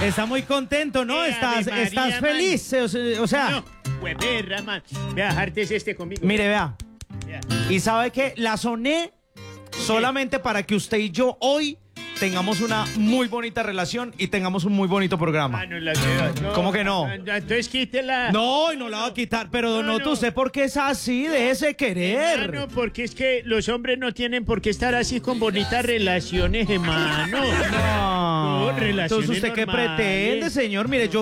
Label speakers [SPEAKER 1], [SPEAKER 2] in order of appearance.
[SPEAKER 1] Está muy contento, ¿no? Estás
[SPEAKER 2] María,
[SPEAKER 1] feliz, o sea...
[SPEAKER 2] No, hueverra, man. Vea, jártese conmigo.
[SPEAKER 1] Mire, vea.
[SPEAKER 2] Vea.
[SPEAKER 1] Y sabe que la soné solamente para que usted y yo hoy tengamos una muy bonita relación y tengamos un muy bonito programa.
[SPEAKER 2] Ah, no la queda. No,
[SPEAKER 1] ¿Cómo que no?
[SPEAKER 2] Entonces quítela.
[SPEAKER 1] No, y no la va a quitar, pero don
[SPEAKER 2] No,
[SPEAKER 1] Otto,
[SPEAKER 2] no.
[SPEAKER 1] ¿usted por qué es así? Déjese querer.
[SPEAKER 2] No, porque es que los hombres no tienen por qué estar así con bonitas relaciones, hermano.
[SPEAKER 1] No.
[SPEAKER 2] No, relaciones
[SPEAKER 1] Entonces, ¿usted qué
[SPEAKER 2] normales.
[SPEAKER 1] pretende, señor? Mire, yo